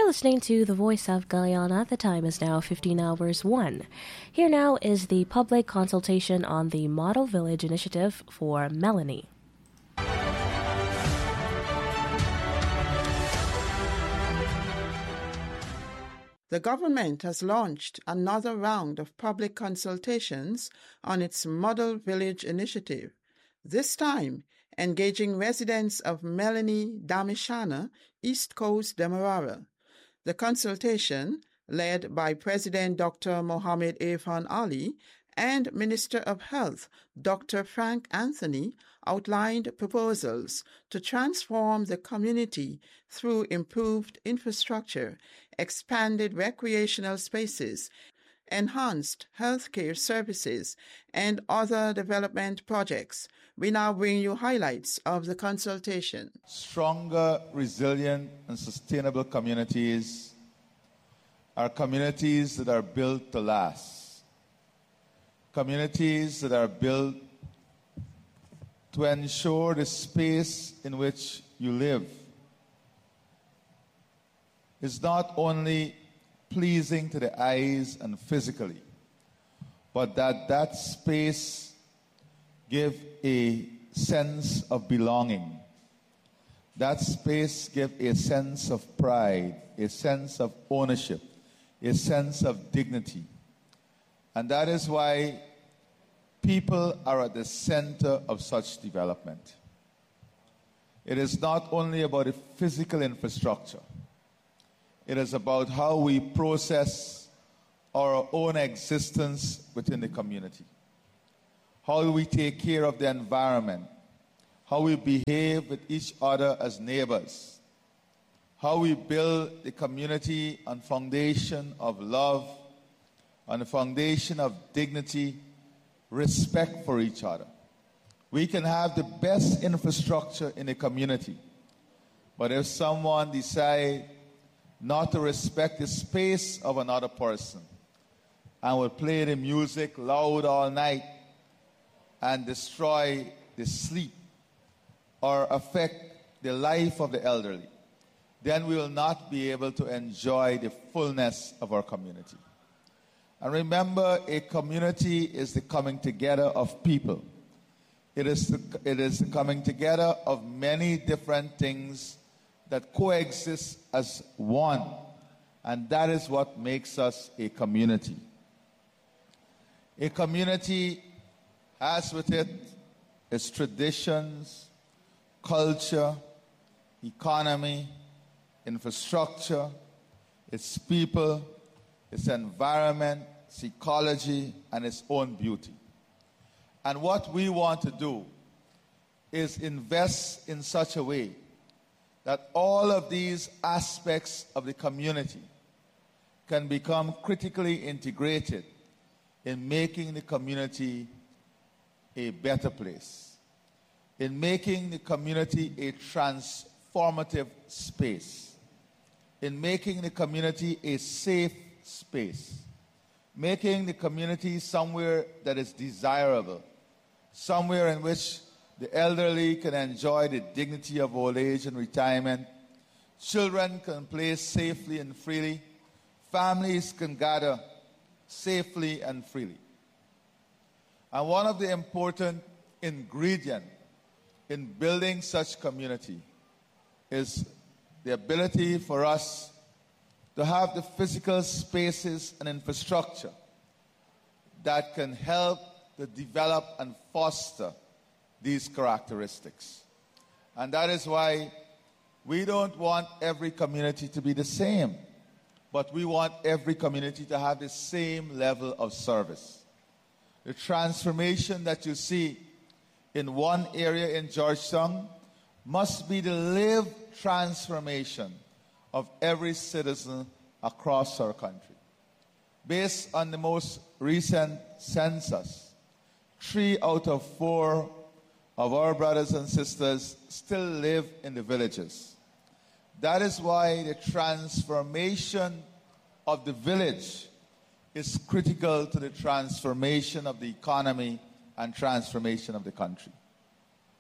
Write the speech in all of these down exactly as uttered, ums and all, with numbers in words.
You're listening to The Voice of Guyana. The time is now fifteen hours one. Here now is the public consultation on the Model Village Initiative for Melanie. The government has launched another round of public consultations on its Model Village Initiative, this time engaging residents of Melanie Damishana, East Coast Demerara. The consultation, led by President Doctor Mohammed Irfan Ali and Minister of Health Doctor Frank Anthony, outlined proposals to transform the community through improved infrastructure, expanded recreational spaces, enhanced healthcare services, and other development projects. We now bring you highlights of the consultation. Stronger, resilient, and sustainable communities are communities that are built to last. Communities that are built to ensure the space in which you live is not only pleasing to the eyes and physically, but that that space give a sense of belonging. That space give a sense of pride, a sense of ownership, a sense of dignity. And that is why people are at the center of such development. It is not only about the physical infrastructure. It is about how we process our own existence within the community. How we take care of the environment. How we behave with each other as neighbors. How we build the community on foundation of love, on the foundation of dignity, respect for each other. We can have the best infrastructure in a community, but if someone decides not to respect the space of another person and will play the music loud all night and destroy the sleep or affect the life of the elderly, then we will not be able to enjoy the fullness of our community. And remember, a community is the coming together of people. It is the, it is the coming together of many different things that coexist as one. And that is what makes us a community. A community has with it its traditions, culture, economy, infrastructure, its people, its environment, its ecology, and its own beauty. And what we want to do is invest in such a way that all of these aspects of the community can become critically integrated in making the community a better place, in making the community a transformative space, in making the community a safe space, making the community somewhere that is desirable, somewhere in which the elderly can enjoy the dignity of old age and retirement, children can play safely and freely, families can gather safely and freely. And one of the important ingredients in building such community is the ability for us to have the physical spaces and infrastructure that can help to develop and foster these characteristics. And that is why we don't want every community to be the same, but we want every community to have the same level of service. The transformation that you see in one area in Georgetown must be the lived transformation of every citizen across our country. Based on the most recent census, three out of four of our brothers and sisters still live in the villages. That is why the transformation of the village is critical to the transformation of the economy and transformation of the country.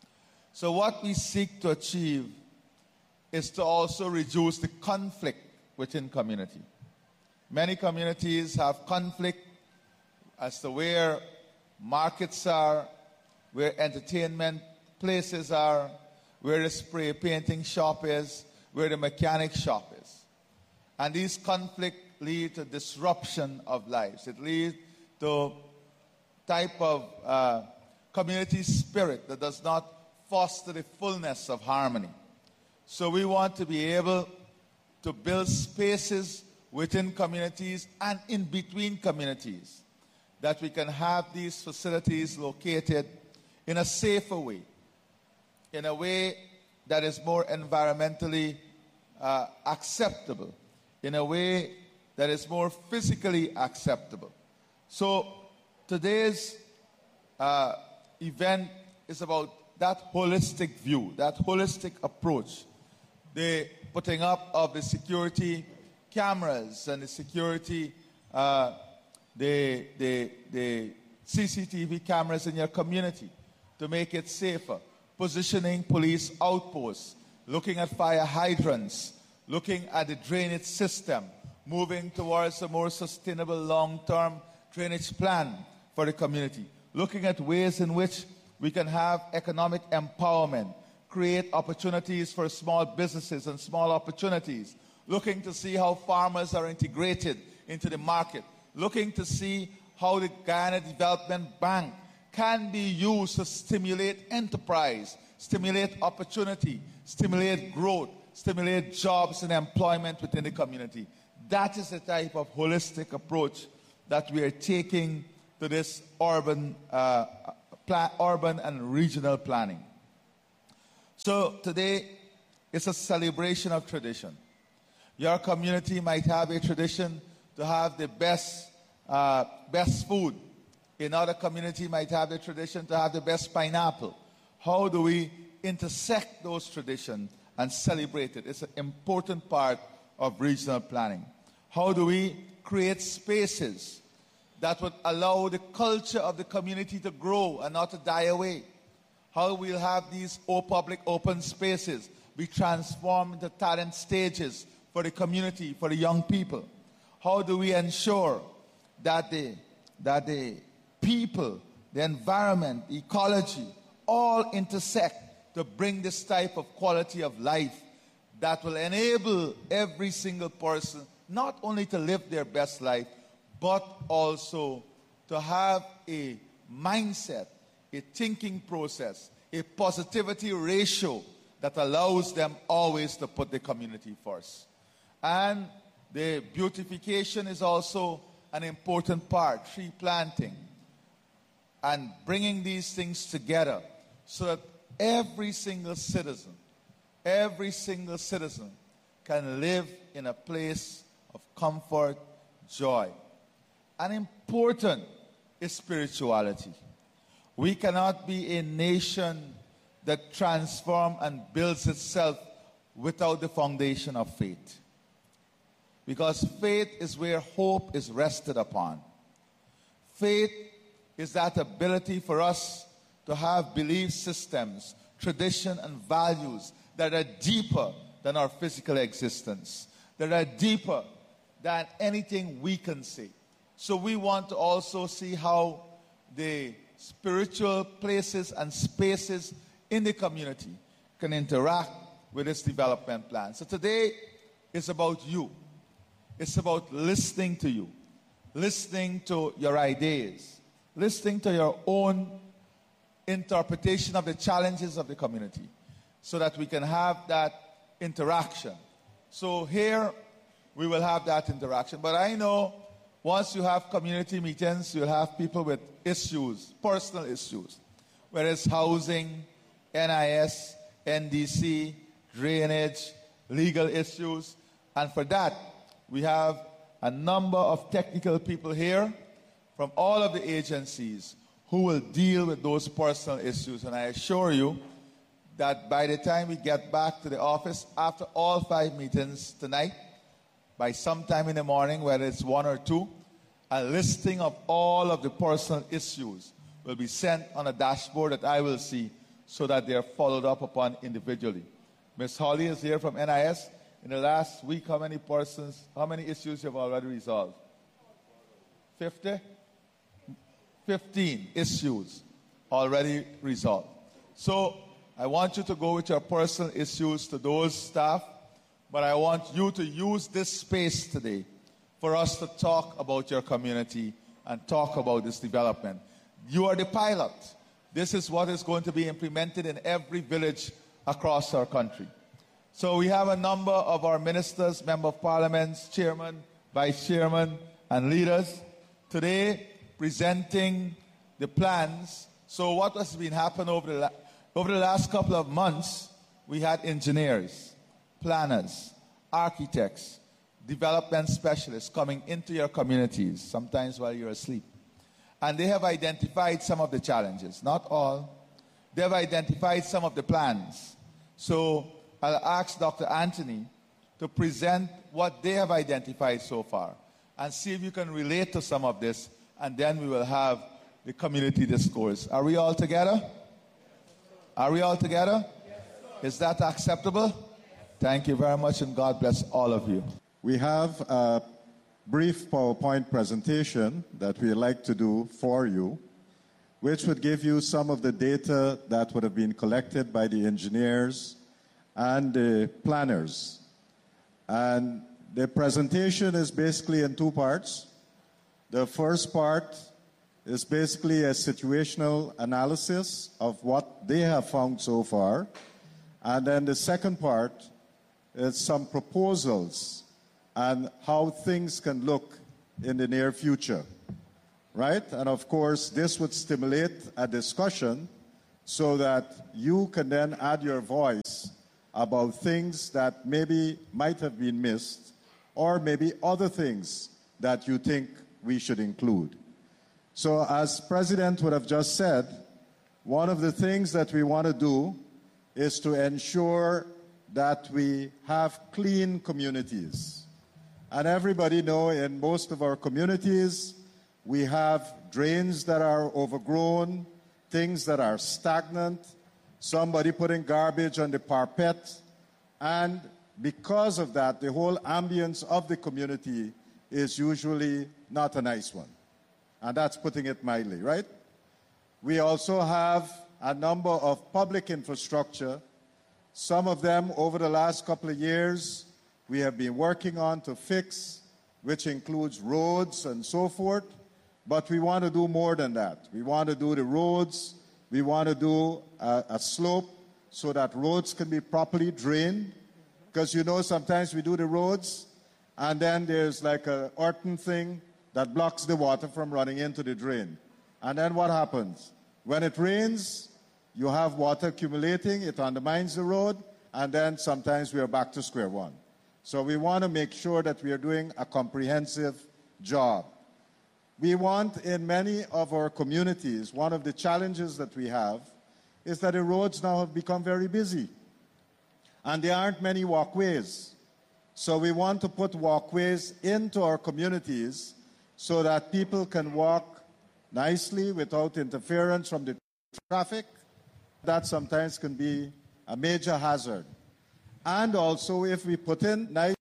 So what we seek to achieve is to also reduce the conflict within community. Many communities have conflict as to where markets are, where entertainment places are, where the spray painting shop is, where the mechanic shop is. And these conflicts lead to disruption of lives. It leads to type of uh, community spirit that does not foster the fullness of harmony. So we want to be able to build spaces within communities and in between communities that we can have these facilities located in a safer way, in a way that is more environmentally uh, acceptable, in a way that is more physically acceptable. So today's uh, event is about that holistic view, that holistic approach, the putting up of the security cameras and the security, uh, the, the, the C C T V cameras in your community to make it safer, positioning police outposts, looking at fire hydrants, looking at the drainage system, moving towards a more sustainable long-term drainage plan for the community, looking at ways in which we can have economic empowerment, create opportunities for small businesses and small opportunities, looking to see how farmers are integrated into the market, looking to see how the Guyana Development Bank can be used to stimulate enterprise, stimulate opportunity, stimulate growth, stimulate jobs and employment within the community. That is the type of holistic approach that we are taking to this urban, uh, pla- urban and regional planning. So today is a celebration of tradition. Your community might have a tradition to have the best, uh, best food. Another community might have the tradition to have the best pineapple. How do we intersect those traditions and celebrate it? It's an important part of regional planning. How do we create spaces that would allow the culture of the community to grow and not to die away? How we'll have these public open spaces be transformed into talent stages for the community, for the young people? How do we ensure that the, that the people, the environment, the ecology, all intersect to bring this type of quality of life that will enable every single person not only to live their best life, but also to have a mindset, a thinking process, a positivity ratio that allows them always to put the community first. And the beautification is also an important part, tree planting, and bringing these things together so that every single citizen, every single citizen can live in a place of comfort, joy. And important is spirituality. We cannot be a nation that transforms and builds itself without the foundation of faith. Because faith is where hope is rested upon. Faith is that ability for us to have belief systems, tradition, and values that are deeper than our physical existence, that are deeper than anything we can see. So we want to also see how the spiritual places and spaces in the community can interact with this development plan. So today is about you. It's about listening to you, listening to your ideas, listening to your own interpretation of the challenges of the community so that we can have that interaction. So here we will have that interaction. But I know once you have community meetings, you'll have people with issues, personal issues, whether it's housing, N I S, N D C, drainage, legal issues. And for that, we have a number of technical people here from all of the agencies who will deal with those personal issues. And I assure you that by the time we get back to the office, after all five meetings tonight, by sometime in the morning, whether it's one or two, a listing of all of the personal issues will be sent on a dashboard that I will see so that they are followed up upon individually. Miz Holly is here from N I S, In the last week, how many persons, how many issues you have already resolved? fifty? fifteen issues already resolved. So I want you to go with your personal issues to those staff, but I want you to use this space today for us to talk about your community and talk about this development. You are the pilot. This is what is going to be implemented in every village across our country. So we have a number of our ministers, member of parliaments, chairman, vice chairman, and leaders today presenting the plans. So what has been happening over the, la- over the last couple of months, we had engineers, planners, architects, development specialists coming into your communities, sometimes while you're asleep. And they have identified some of the challenges, not all. They have identified some of the plans. So I'll ask Doctor Anthony to present what they have identified so far and see if you can relate to some of this, and then we will have the community discourse. Are we all together? Are we all together? Is that acceptable? Thank you very much, and God bless all of you. We have a brief PowerPoint presentation that we'd like to do for you, which would give you some of the data that would have been collected by the engineers and the planners. And the presentation is basically in two parts. The first part is basically a situational analysis of what they have found so far. And then the second part is some proposals and how things can look in the near future, right? And of course, this would stimulate a discussion so that you can then add your voice about things that maybe might have been missed, or maybe other things that you think we should include. So as President would have just said, one of the things that we want to do is to ensure that we have clean communities. And everybody know in most of our communities, we have drains that are overgrown, things that are stagnant, somebody putting garbage on the parapet. And because of that, the whole ambience of the community is usually not a nice one. And that's putting it mildly, right? We also have a number of public infrastructure. Some of them over the last couple of years we have been working on to fix, which includes roads and so forth. But we want to do more than that. We want to do the roads. We want to do a, a slope so that roads can be properly drained. Because you know sometimes we do the roads and then there's like a earthen thing that blocks the water from running into the drain. And then what happens? When it rains, you have water accumulating, it undermines the road, and then sometimes we are back to square one. So we want to make sure that we are doing a comprehensive job. We want in many of our communities, one of the challenges that we have is that the roads now have become very busy. And there aren't many walkways. So we want to put walkways into our communities so that people can walk nicely without interference from the traffic. That sometimes can be a major hazard. And also, if we put in nice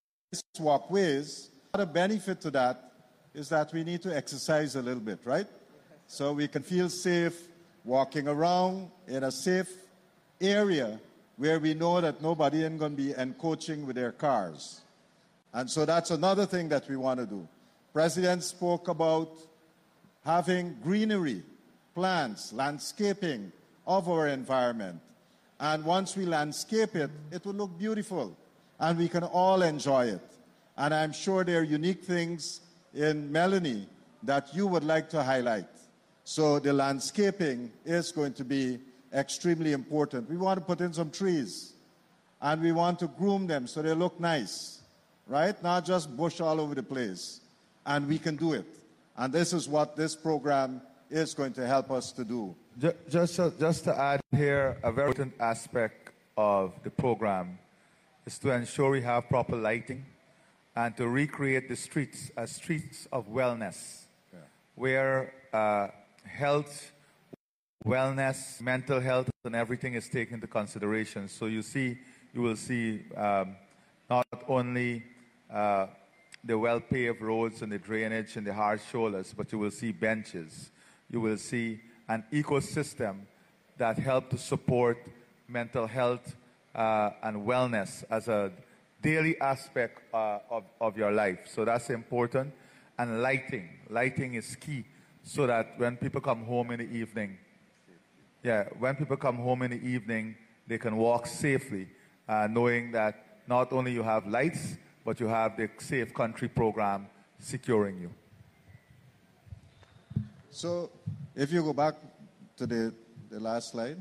walkways, the benefit to that is that we need to exercise a little bit, right? So we can feel safe walking around in a safe area where we know that nobody is going to be encroaching with their cars. And so that's another thing that we want to do. President spoke about having greenery, plants, landscaping of our environment. And once we landscape it, it will look beautiful, and we can all enjoy it. And I'm sure there are unique things in Melanie that you would like to highlight. So the landscaping is going to be extremely important. We want to put in some trees, and we want to groom them so they look nice, right? Not just bush all over the place. And we can do it. And this is what this program is going to help us to do. Just, just to add here, a very important aspect of the program is to ensure we have proper lighting and to recreate the streets as streets of wellness, yeah. where uh, health, wellness, mental health, and everything is taken into consideration. So you see, you will see um, not only uh, the well-paved roads and the drainage and the hard shoulders, but you will see benches. You will see an ecosystem that help to support mental health uh, and wellness as a daily aspect uh, of, of your life. So that's important. And lighting. Lighting is key so that when people come home in the evening, yeah, when people come home in the evening, they can walk safely, uh, knowing that not only you have lights, but you have the Safe Country program securing you. So if you go back to the, the last slide,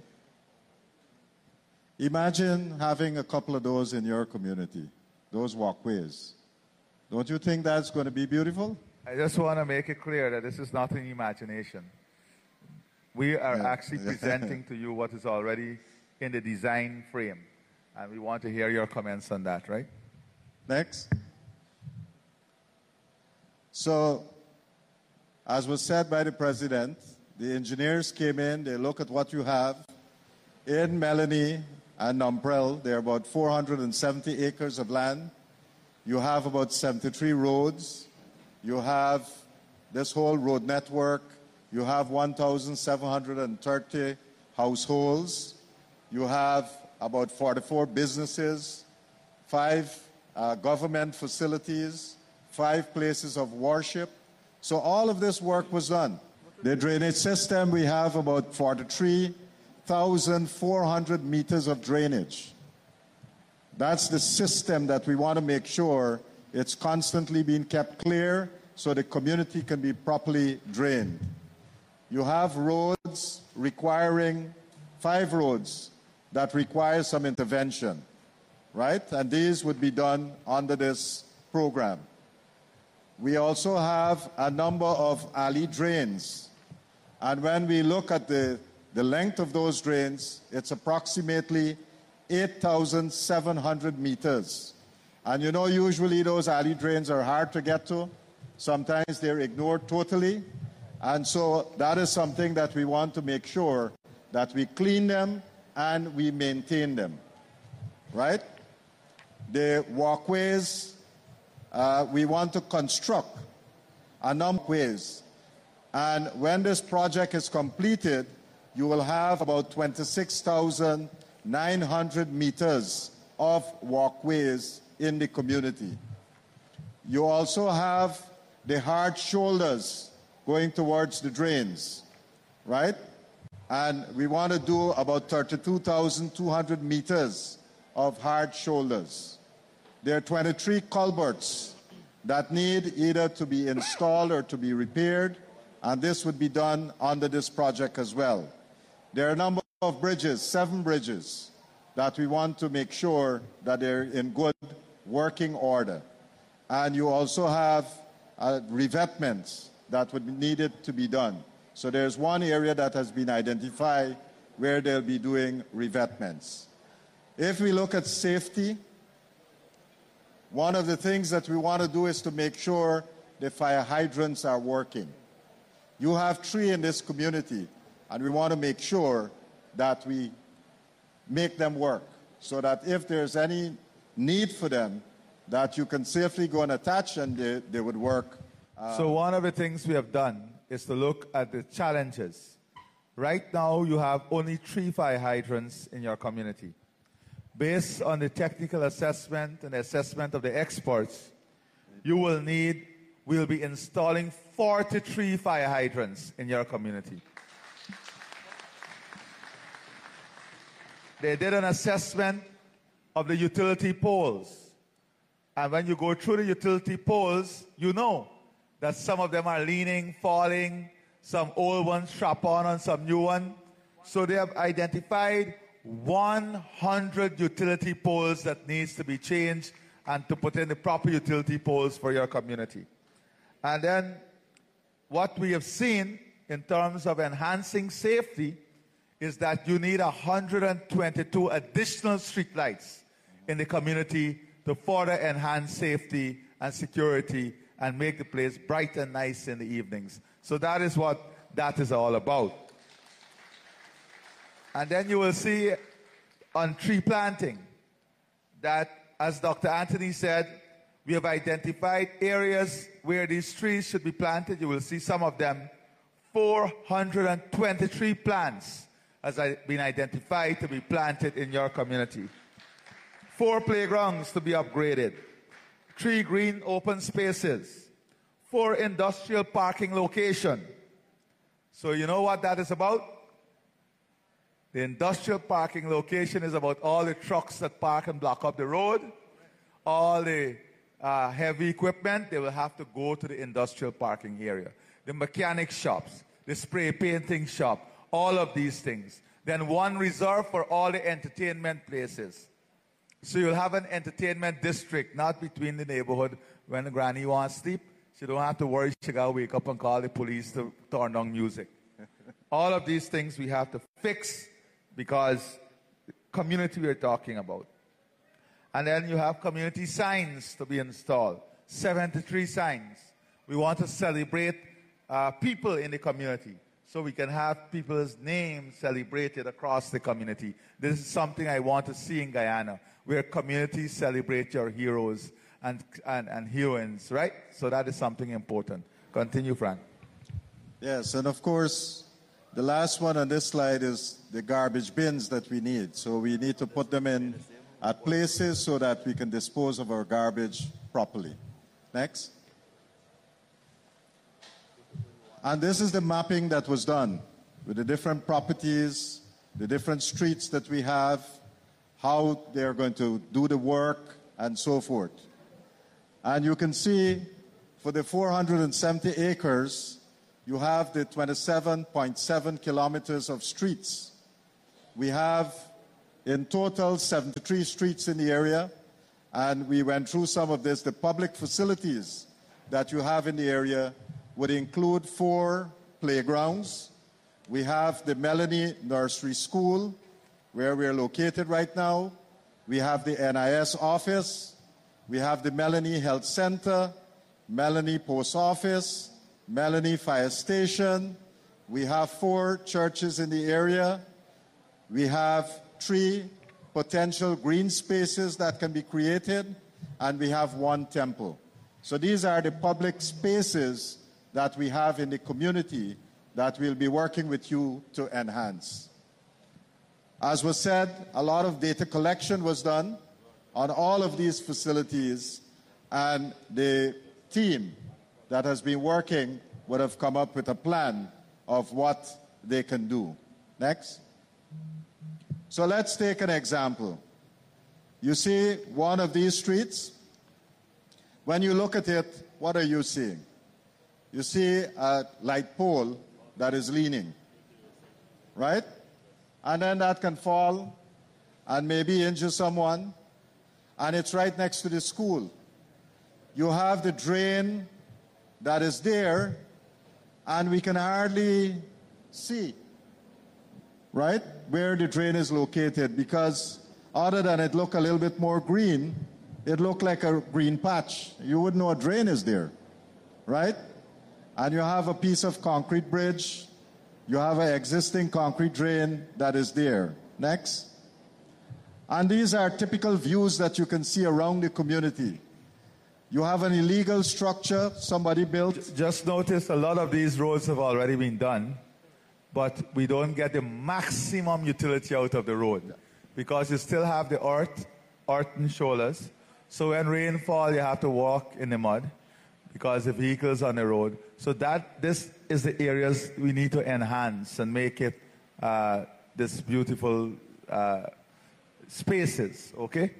imagine having a couple of those in your community, those walkways. Don't you think that's going to be beautiful? I just want to make it clear that this is not an imagination. We are Yeah. actually presenting to you what is already in the design frame. And we want to hear your comments on that, right? Next. So, as was said by the President, the engineers came in, they look at what you have. In Melanie and Nomprel, there are about four hundred seventy acres of land. You have about seventy-three roads. You have this whole road network. You have one thousand seven hundred thirty households. You have about forty-four businesses, five uh, government facilities, five places of worship. So all of this work was done. The drainage system, we have about forty-three thousand four hundred meters of drainage. That's the system that we want to make sure it's constantly being kept clear so the community can be properly drained. You have roads requiring, five roads that require some intervention, right? And these would be done under this program. We also have a number of alley drains. And when we look at the, the length of those drains, it's approximately eight thousand seven hundred meters. And you know, usually those alley drains are hard to get to. Sometimes they're ignored totally. And so that is something that we want to make sure that we clean them and we maintain them, right? The walkways, uh, we want to construct a number of ways. And when this project is completed, you will have about twenty-six thousand nine hundred meters of walkways in the community. You also have the hard shoulders going towards the drains, right? And we want to do about thirty-two thousand two hundred meters of hard shoulders. There are twenty-three culverts that need either to be installed or to be repaired, and this would be done under this project as well. There are a number of bridges, seven bridges, that we want to make sure that they're in good working order. And you also have uh, revetments that would be needed to be done. So there's one area that has been identified where they'll be doing revetments. If we look at safety, one of the things that we want to do is to make sure the fire hydrants are working. You have three in this community, and we want to make sure that we make them work so that if there's any need for them, that you can safely go and attach and they, they would work. Uh, So one of the things we have done is to look at the challenges. Right now, you have only three fire hydrants in your community. Based on the technical assessment and assessment of the experts, you will need, we'll be installing forty-three fire hydrants in your community. They did an assessment of the utility poles. And when you go through the utility poles, you know that some of them are leaning, falling, some old ones strap on and some new one. So they have identified one hundred utility poles that needs to be changed and to put in the proper utility poles for your community. And then what we have seen in terms of enhancing safety is that you need one hundred twenty-two additional streetlights in the community to further enhance safety and security and make the place bright and nice in the evenings. So that is what that is all about. And then you will see on tree planting that as Doctor Anthony said, we have identified areas where these trees should be planted. You will see some of them. four hundred twenty-three plants has been identified to be planted in your community. Four playgrounds to be upgraded. Three green open spaces. Four industrial parking locations. So you know what that is about? The industrial parking location is about all the trucks that park and block up the road. All the uh, heavy equipment, they will have to go to the industrial parking area. The mechanic shops, the spray painting shop, all of these things. Then one reserved for all the entertainment places. So you'll have an entertainment district, not between the neighborhood when the granny wants to sleep. She don't have to worry she got to wake up and call the police to turn down music. All of these things we have to fix because the community we're talking about. And then you have community signs to be installed. seventy-three signs. We want to celebrate uh, people in the community so we can have people's names celebrated across the community. This is something I want to see in Guyana, where communities celebrate your heroes and, and, and heroines, right? So that is something important. Continue, Frank. Yes, and of course, the last one on this slide is the garbage bins that we need. So we need to put them in at places so that we can dispose of our garbage properly. Next. And this is the mapping that was done with the different properties, the different streets that we have, how they're going to do the work, and so forth. And you can see for the four hundred seventy acres, you have the twenty-seven point seven kilometers of streets. We have in total seventy-three streets in the area, and we went through some of this. The public facilities that you have in the area would include four playgrounds. We have the Melanie Nursery School, where we're located right now. We have the N I S office. We have the Melanie Health Center, Melanie Post Office, Melanie Fire Station. We have four churches in the area. We have three potential green spaces that can be created, and we have one temple. So these are the public spaces that we have in the community that we'll be working with you to enhance. As was said, a lot of data collection was done on all of these facilities, and the team that has been working would have come up with a plan of what they can do. Next. So let's take an example. You see one of these streets. When you look at it, what are you seeing? You see a light pole that is leaning, right? And then that can fall and maybe injure someone, and it's right next to the school. You have the drain that is there, and we can hardly see, right, where the drain is located, because other than it look a little bit more green, it look like a green patch. You wouldn't know a drain is there, right? And you have a piece of concrete bridge. You have an existing concrete drain that is there. Next. And these are typical views that you can see around the community. You have an illegal structure somebody built. Just notice a lot of these roads have already been done, but we don't get the maximum utility out of the road because you still have the earth, earthen shoulders. So when rainfall, you have to walk in the mud because the vehicles on the road. So that this is the areas we need to enhance and make it uh, this beautiful uh, spaces, okay?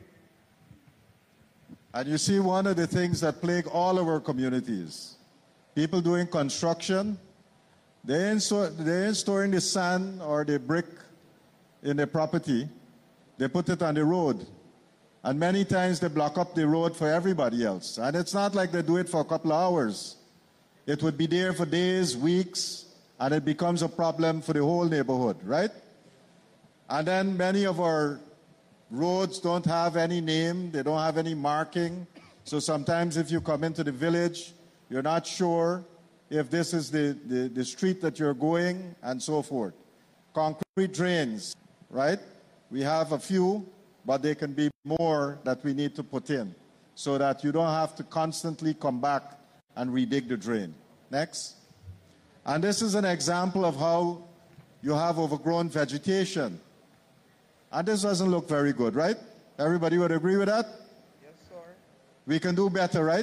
And you see one of the things that plague all of our communities. People doing construction, they ain't, so, they ain't storing the sand or the brick in their property. They put it on the road. And many times they block up the road for everybody else. And it's not like they do it for a couple of hours. It would be there for days, weeks, and it becomes a problem for the whole neighborhood, right? And then many of our roads don't have any name, they don't have any marking. So sometimes if you come into the village, you're not sure if this is the, the, the street that you're going, and so forth. Concrete drains, right? We have a few, but they can be more that we need to put in so that you don't have to constantly come back and redig the drain. Next. And this is an example of how you have overgrown vegetation. And this doesn't look very good, right? Everybody would agree with that? Yes, sir. We can do better, right?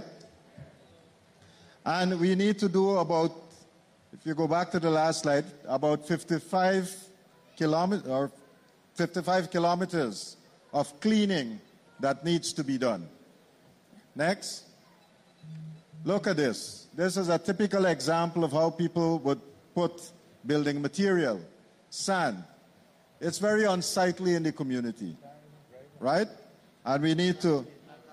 And we need to do about, if you go back to the last slide, about fifty-five kilometers or fifty-five kilometers of cleaning that needs to be done. Next. Look at this. This is a typical example of how people would put building material, sand. It's very unsightly in the community, right? And we need to,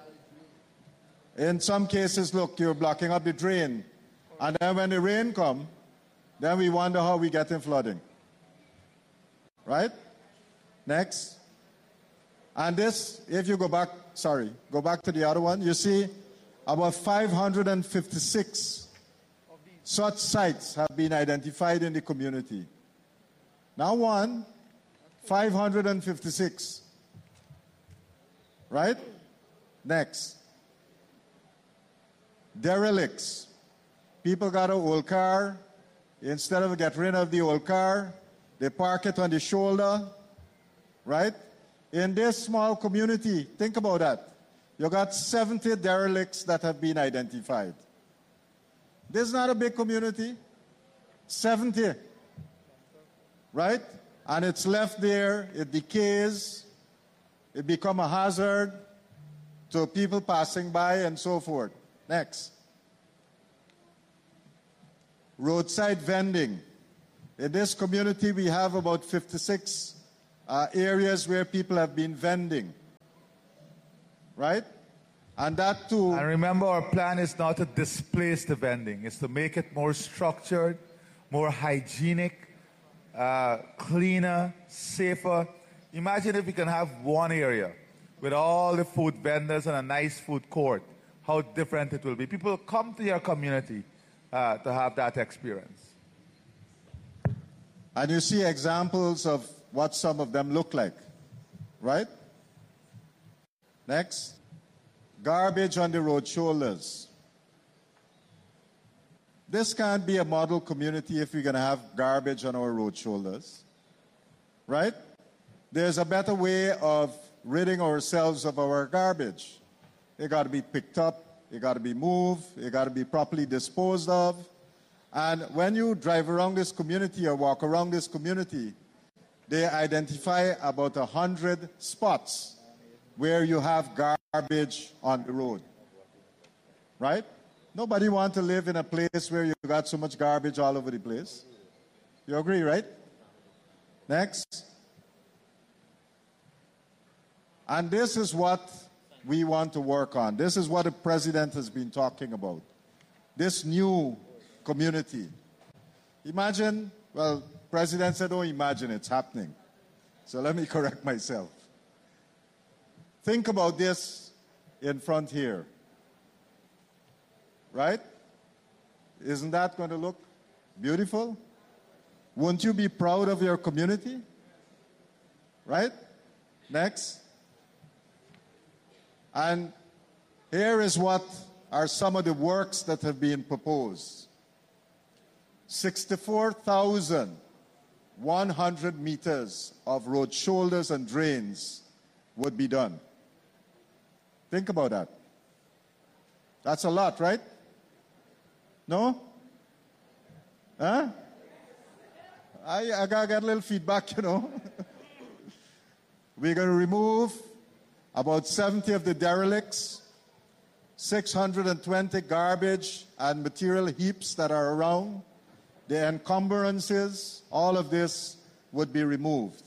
in some cases, look, you're blocking up the drain. And then when the rain comes, then we wonder how we get in flooding. Right? Next. And this, if you go back, sorry, go back to the other one, you see about five hundred fifty-six such sites have been identified in the community. Now one, five hundred fifty-six. Right? Next. Derelicts. People got an old car. Instead of getting rid of the old car, they park it on the shoulder. Right? In this small community, think about that. You got seventy derelicts that have been identified. This is not a big community. seventy. Right? And it's left there, it decays, it becomes a hazard to people passing by and so forth. Next. Roadside vending. In this community, we have about fifty-six uh, areas where people have been vending. Right? And that too... And remember, our plan is not to displace the vending. It's to make it more structured, more hygienic, uh, cleaner, safer. Imagine if we can have one area with all the food vendors and a nice food court. How different it will be. People come to your community uh, to have that experience. And you see examples of what some of them look like. Right? Next. Garbage on the road shoulders. This can't be a model community if we're going to have garbage on our road shoulders. Right? There's a better way of ridding ourselves of our garbage. It got to be picked up, it got to be moved, it got to be properly disposed of. And when you drive around this community or walk around this community, they identify about a hundred spots where you have garbage on the road. Right? Nobody wants to live in a place where you got so much garbage all over the place. You agree, right? Next. And this is what we want to work on. This is what the president has been talking about. This new community. Imagine, well, president said, oh, imagine, it's happening. So let me correct myself. Think about this in front here. Right? Isn't that going to look beautiful? Won't you be proud of your community? Right? Next. And here is what are some of the works that have been proposed. sixty-four thousand one hundred meters of road shoulders and drains would be done. Think about that. That's a lot, right? No? Huh? I, I gotta get a little feedback, you know. We're going to remove about seventy of the derelicts, six hundred twenty garbage and material heaps that are around, the encumbrances, all of this would be removed.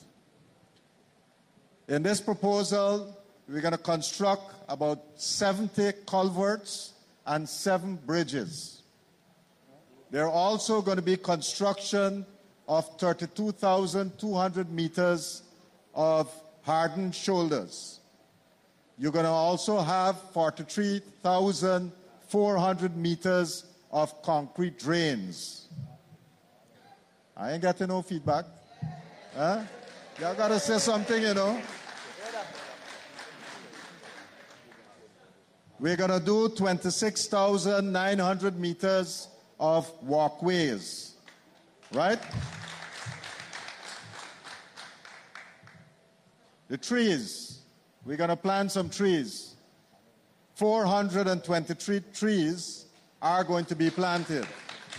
In this proposal, we're going to construct about seventy culverts and seven bridges. There are also going to be construction of thirty-two thousand two hundred meters of hardened shoulders. You're going to also have forty-three thousand four hundred meters of concrete drains. I ain't getting no feedback. Huh? Y'all got to say something, you know. We're going to do twenty-six thousand nine hundred meters of walkways, right? The trees, we're going to plant some trees. four hundred twenty-three trees are going to be planted.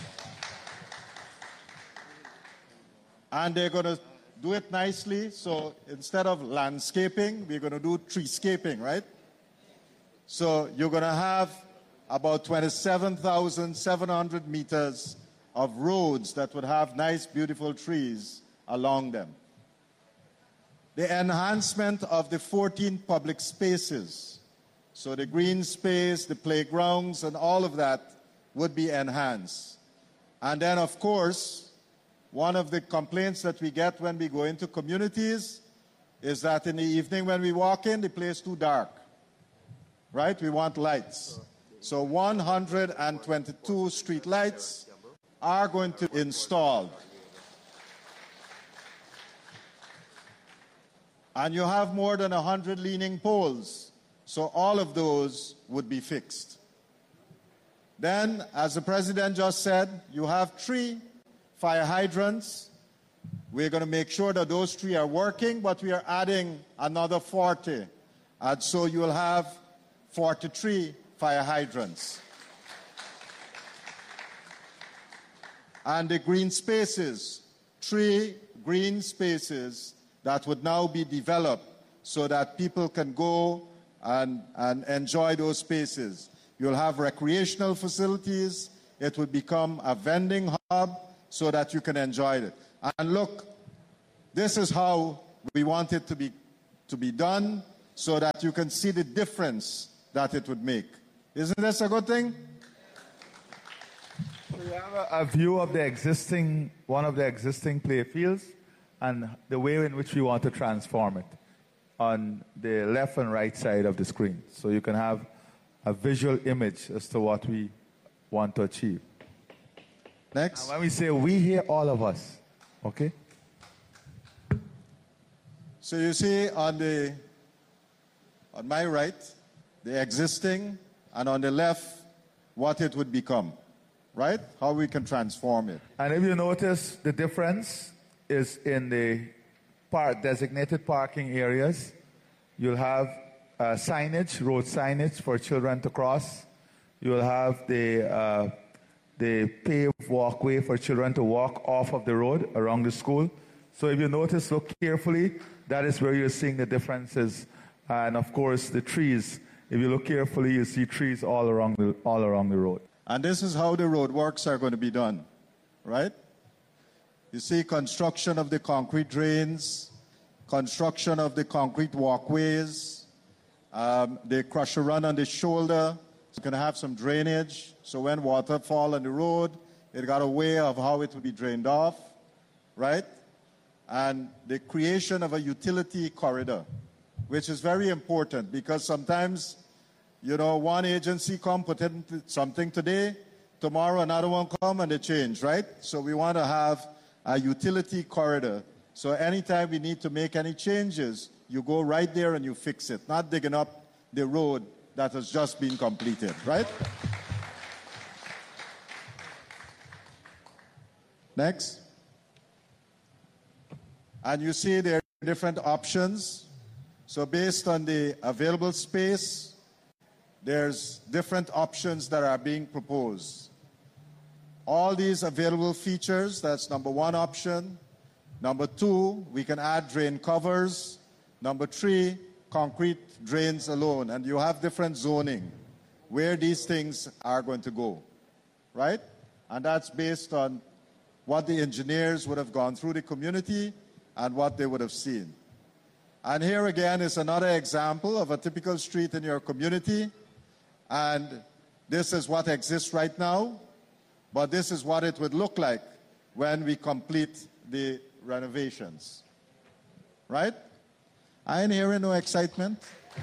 And they're going to do it nicely, so instead of landscaping, we're going to do treescaping, right? So you're going to have about twenty-seven thousand seven hundred meters of roads that would have nice, beautiful trees along them. The enhancement of the fourteen public spaces, so the green space, the playgrounds, and all of that would be enhanced. And then, of course, one of the complaints that we get when we go into communities is that in the evening when we walk in, the place is too dark, right? We want lights. So one hundred twenty-two street lights are going to be installed. And you have more than one hundred leaning poles, so all of those would be fixed. Then, as the President just said, you have three fire hydrants. We're going to make sure that those three are working, but we are adding another forty. And so you'll have forty-three fire hydrants. And the green spaces, three green spaces that would now be developed so that people can go and, and enjoy those spaces. You'll have recreational facilities. It would become a vending hub so that you can enjoy it. And look, this is how we want it to be, to be done so that you can see the difference that it would make. Isn't this a good thing? We have a, a view of the existing, one of the existing play fields and the way in which we want to transform it on the left and right side of the screen. So you can have a visual image as to what we want to achieve. Next. And when we say we, here, all of us, okay? So you see on the, on my right, the existing, and on the left, what it would become, right? How we can transform it. And if you notice, the difference is in the park, designated parking areas. You'll have uh, signage, road signage for children to cross. You'll have the, uh, the paved walkway for children to walk off of the road around the school. So if you notice, look carefully, that is where you're seeing the differences. And of course, the trees. If you look carefully, you see trees all around the, all around the road. And this is how the road works are going to be done, right? You see construction of the concrete drains, construction of the concrete walkways, um, the crusher run on the shoulder. It's going to have some drainage, so when water fall on the road, it got a way of how it will be drained off, right? And the creation of a utility corridor, which is very important because sometimes, you know, one agency come put in something today, tomorrow another one come and they change, right? So we want to have a utility corridor. So anytime we need to make any changes, you go right there and you fix it, not digging up the road that has just been completed, right? Next. And you see there are different options. So based on the available space, there's different options that are being proposed. All these available features, that's number one option. Number two, we can add drain covers. Number three, concrete drains alone. And you have different zoning where these things are going to go, right? And that's based on what the engineers would have gone through the community and what they would have seen. And here again is another example of a typical street in your community. And this is what exists right now, but this is what it would look like when we complete the renovations. Right? I ain't hearing no excitement.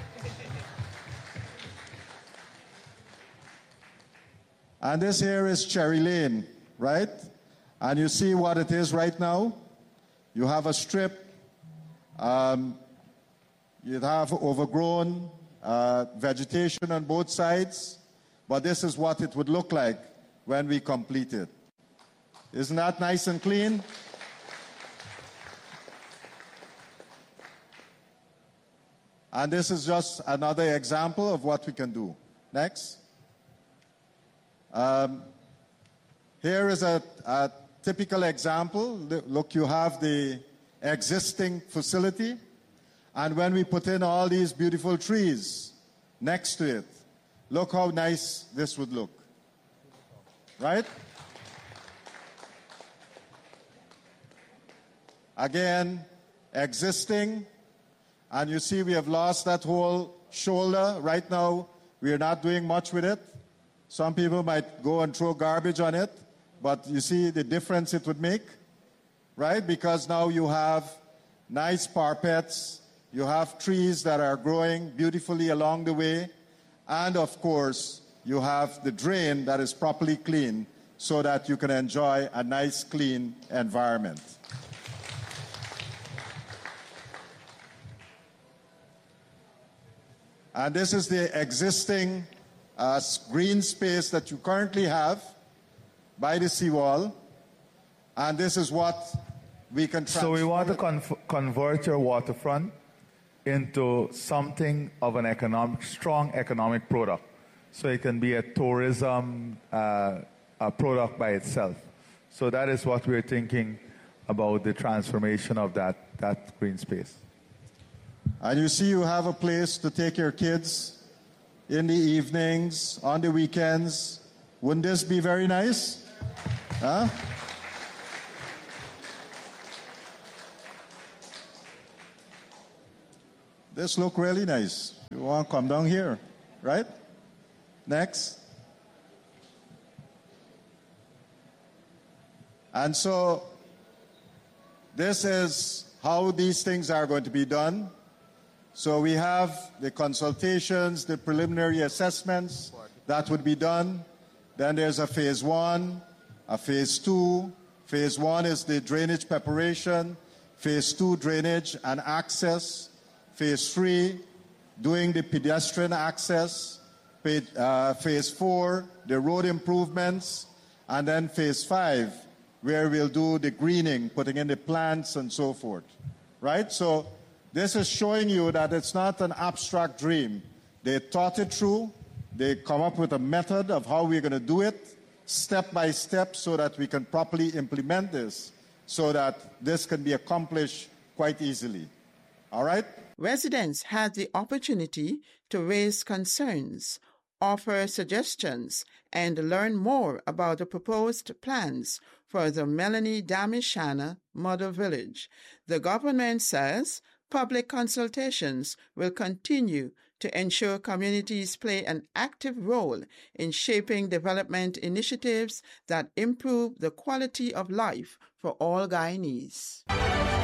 And this here is Cherry Lane, right? And you see what it is right now? You have a strip. Um, you have overgrown uh, vegetation on both sides, but this is what it would look like when we complete it. Isn't that nice and clean? And this is just another example of what we can do. Next. Um, here is a, a typical example. Look, you have the existing facility, and when we put in all these beautiful trees next to it, look how nice this would look, right? Again, existing, and you see we have lost that whole shoulder. Right now, we are not doing much with it. Some people might go and throw garbage on it, but you see the difference it would make, right? Because now you have nice parapets, you have trees that are growing beautifully along the way, and of course, you have the drain that is properly clean so that you can enjoy a nice, clean environment. And this is the existing uh, green space that you currently have by the seawall. And this is what we can transform. So we want to con convert your waterfront into something of an economic, strong economic product. So it can be a tourism uh, a product by itself. So that is what we're thinking about the transformation of that, that green space. And you see you have a place to take your kids in the evenings, on the weekends. Wouldn't this be very nice? Huh? This look really nice. You want to come down here, right? Next. And so this is how these things are going to be done. So we have the consultations, the preliminary assessments that would be done. Then there's a phase one, a phase two. Phase one is the drainage preparation. Phase two, drainage and access. Phase three, doing the pedestrian access. Uh, phase four, the road improvements. And then phase five, where we'll do the greening, putting in the plants and so forth. Right? So this is showing you that it's not an abstract dream. They thought it through. They come up with a method of how we're going to do it, step by step, so that we can properly implement this, so that this can be accomplished quite easily. All right? Residents had the opportunity to raise concerns, offer suggestions, and learn more about the proposed plans for the Melanie Damishana Model Village. The government says public consultations will continue to ensure communities play an active role in shaping development initiatives that improve the quality of life for all Guyanese.